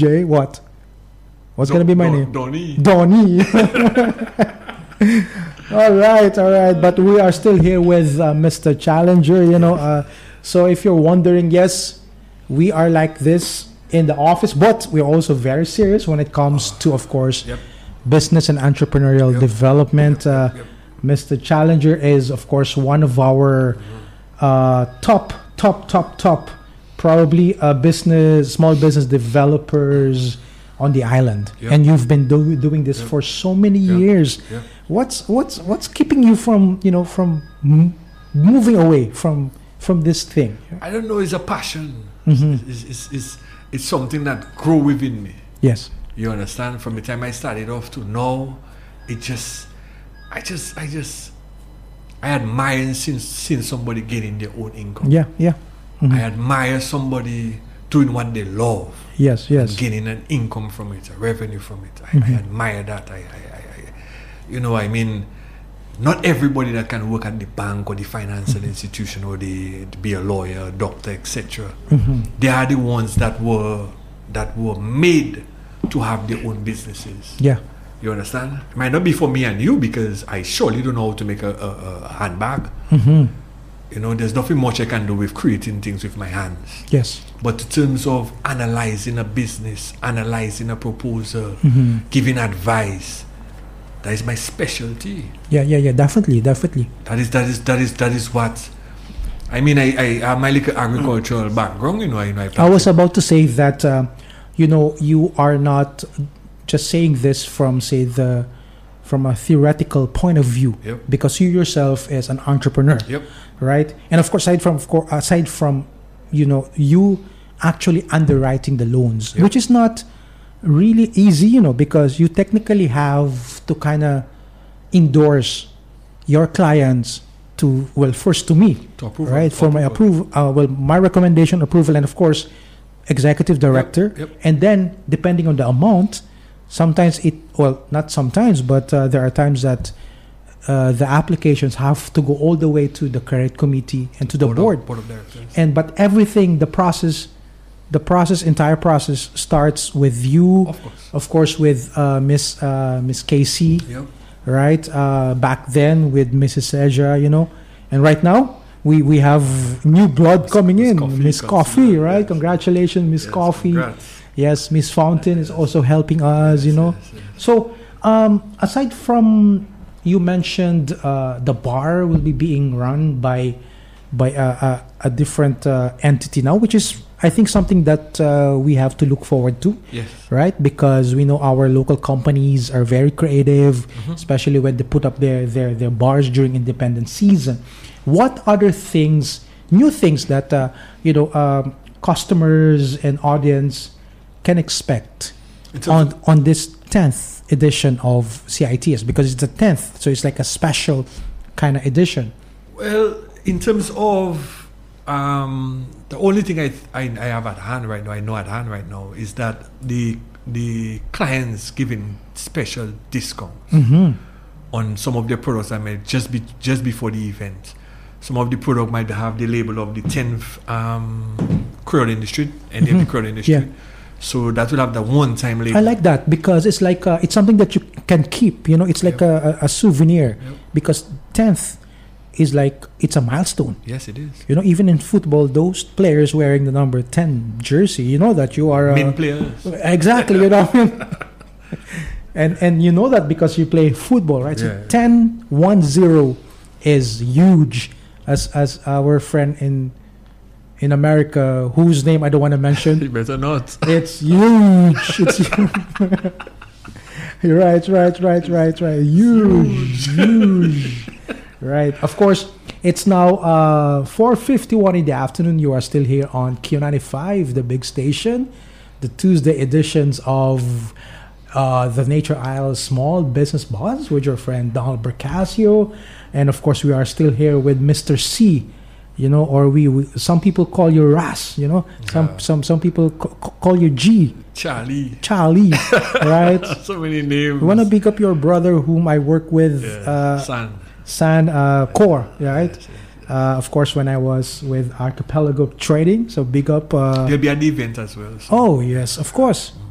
Jay, what? What's going to be my name? Donnie. Donnie. All right. But we are still here with Mr. Challenger, so if you're wondering, yes, we are like this in the office, but we're also very serious when it comes to, of course, business and entrepreneurial development. Mr. Challenger is, of course, one of our top, probably small business developers on the island. And you've been doing this for so many years. What's keeping you from moving away from this thing? I don't know. It's a passion. It's something that grew within me. Yes. You understand? From the time I started off to now, I admire seeing somebody getting their own income. I admire somebody doing what they love. Yes. Gaining an income from it, a revenue from it. I admire that. Not everybody that can work at the bank or the financial institution or to be a lawyer, a doctor, etc. They are the ones that were made to have their own businesses. You understand? It might not be for me and you, because I surely don't know how to make a handbag. There's nothing much I can do with creating things with my hands. Yes. But in terms of analyzing a business, analyzing a proposal, giving advice, that is my specialty. Definitely. That is what. I have my little agricultural background. I was about to say that, you are not just saying this from a theoretical point of view, because you yourself is an entrepreneur, right? And of course, aside from you actually underwriting the loans, which is not really easy, because you technically have to kind of endorse your clients first to me, to approve, right? For my approval, my recommendation, approval, and of course, executive director. And then depending on the amount, sometimes not sometimes, but there are times that the applications have to go all the way to the credit committee and to the board of directors. But everything, entire process starts with you, of course, with Miss Casey, right? Back then with Mrs. Seja, and right now we have new blood coming in, Miss Coffee, right? Yes. Congratulations, Miss Coffee. Congrats. Yes, Miss Fountain is also helping us, So, aside from, you mentioned the bar will be being run by a different entity now, which is, I think, something that we have to look forward to. Yes. Right? Because we know our local companies are very creative, especially when they put up their bars during independent season. What other things, new things that customers and audience can expect on this 10th edition of CITS, because it's the 10th, so it's like a special kind of edition? Well, in terms of the only thing I have at hand right now, I know at hand right now, is that the clients giving special discounts on some of their products that might just before the event. Some of the product might have the label of the 10th Creole industry and the Creole industry. So that will have the one-time label. I like that, because it's like it's something that you can keep. It's like a souvenir, because 10th is like, it's a milestone. Yes, it is. Even in football, those players wearing the number 10 jersey, that you are main players. Exactly, and you know that because you play football, right? So 10-1-0 is huge, as our friend in America, whose name I don't want to mention. You better not. It's huge. It's right. Huge. Right. Of course, it's now 4:51 in the afternoon. You are still here on Q95, the big station. The Tuesday editions of the Nature Isle Small Business Buzz with your friend Donald Bercasio. And of course, we are still here with Mr. C. Or we some people call you Ras, some people call you G. Charlie, right? So many names. We want to pick up your brother, whom I work with, San Core, right? Yes. Of course, when I was with Archipelago Trading, so big up. There'll be an event as well. So. Oh yes, of course.